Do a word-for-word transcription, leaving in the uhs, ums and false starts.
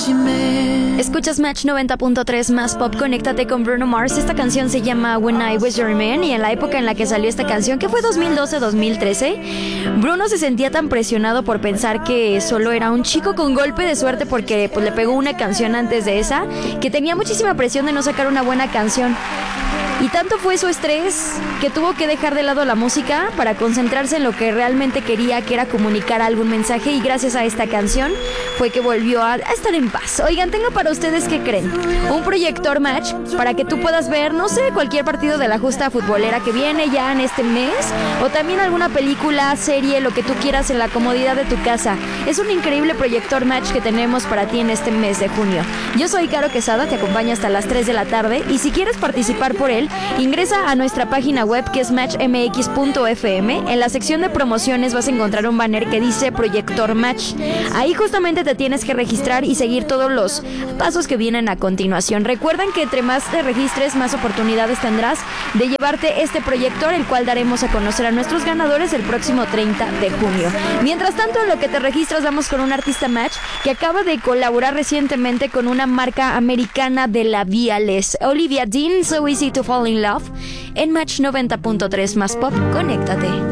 Escuchas Match noventa punto tres más pop, conéctate con Bruno Mars. Esta canción se llama When I Was Your Man, y en la época en la que salió esta canción, que fue dos mil doce dos mil trece, Bruno se sentía tan presionado por pensar que solo era un chico con golpe de suerte porque pues, le pegó una canción antes de esa, que tenía muchísima presión de no sacar una buena canción. Y tanto fue su estrés que tuvo que dejar de lado la música para concentrarse en lo que realmente quería, que era comunicar algún mensaje, y gracias a esta canción fue que volvió a, a estar en paz. Oigan, tengo para ustedes, ¿qué creen? Un proyector Match para que tú puedas ver, no sé, cualquier partido de la justa futbolera que viene ya en este mes, o también alguna película, serie, lo que tú quieras en la comodidad de tu casa. Es un increíble proyector Match que tenemos para ti en este mes de junio. Yo soy Caro Quesada, te acompaño hasta las tres de la tarde, y si quieres participar por él, ingresa a nuestra página web, que es match m x punto f m. En la sección de promociones vas a encontrar un banner que dice Proyector Match. Ahí justamente te tienes que registrar y seguir todos los pasos que vienen a continuación. Recuerden que entre más te registres, más oportunidades tendrás de llevarte este proyector, el cual daremos a conocer a nuestros ganadores el próximo treinta de junio. Mientras tanto, en lo que te registras, vamos con un artista Match que acaba de colaborar recientemente con una marca americana de labiales, Olivia Dean, So Easy to Fall in Love, en Match noventa punto tres más pop, conéctate.